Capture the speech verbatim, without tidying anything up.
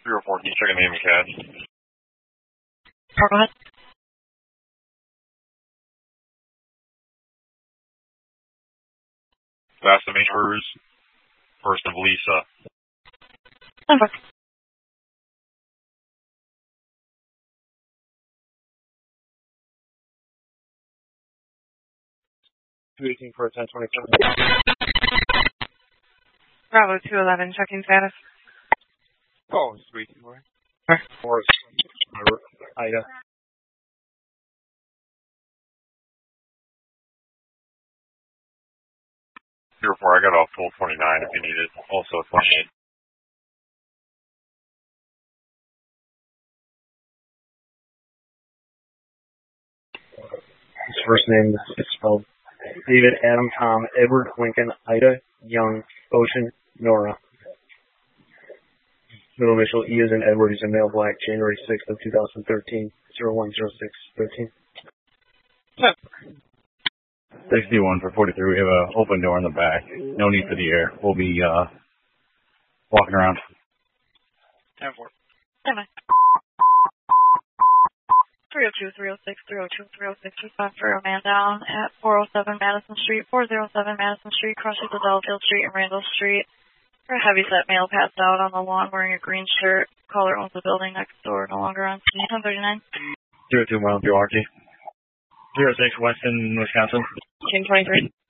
three oh four, can you check a name and cash? Oh, go ahead. Last name Cruz, first of Lisa. Number. two eighteen for a ten twenty-seven. Bravo two eleven, checking status. Oh, it's three eighteen, right? Sure. Or Ida. zero four, I got off full twenty-nine if you need it. Also twenty-eight. His first name is spelled David, Adam, Tom, Edward, Lincoln, Ida, Young, Ocean, Nora. Middle initial E is in Edward. He's a male, black, January sixth of two thousand thirteen, zero one zero six thirteen. sixty-one for forty-three. We have an open door in the back. No need for the air. We'll be uh, walking around. ten four. Seven. three oh two, three oh six, three oh two, three oh six, respond for a man down at four oh seven Madison Street, four oh seven Madison Street, crosses the Delafield Street and Randall Street. For a heavy-set male passed out on the lawn wearing a green shirt. Caller owns the building next door, no longer on scene. ten thirty-nine. zero two, Mile, Milwaukee. zero six, Weston, Wisconsin. King twenty-three.